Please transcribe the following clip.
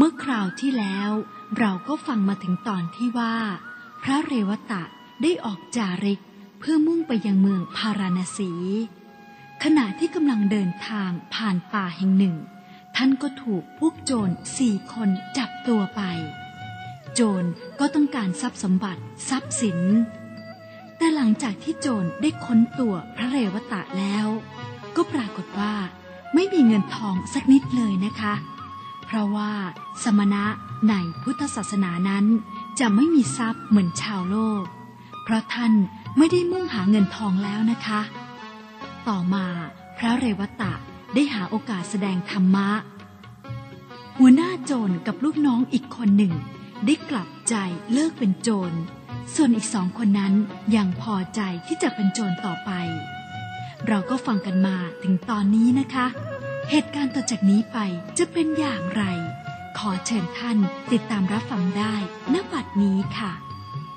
มื่อคราวที่แล้วเราก็ฟังมาถึงตอนที่ว่าพระเรวตะได้ออกจาริกเพื่อมุ่งไปยังเมืองพาราณสีขณะที่กำลังเดินทางผ่านป่าแห่งหนึ่งท่านก็ถูกพวกโจร4 คนจับตัวไปโจรก็ต้องการทรัพย์สมบัติทรัพย์สินแต่หลังจากที่โจรได้ค้นตัวพระเรวตะแล้วก็ปรากฏว่าไม่มีเงินทองสักนิดเลยนะคะเพราะว่าสมณะในพุทธศาสนานั้นจะไม่มีทรัพย์เหมือนชาวโลกเพราะท่านไม่ได้มุ่งหาเงินทองแล้วนะคะต่อมาพระเรวตะได้หาโอกาสแสดงธรรมะหัวหน้าโจรกับลูกน้องอีกคนหนึ่งได้กลับใจเลิกเป็นโจรส่วนอีก2 คนนั้นยังพอใจที่จะเป็นโจรต่อไปเราก็ฟังกันมาถึงตอนนี้นะคะเหตุการณ์ต่อจากนี้ไปจะเป็นอย่างไรขอเชิญท่านติดตามรับฟังได้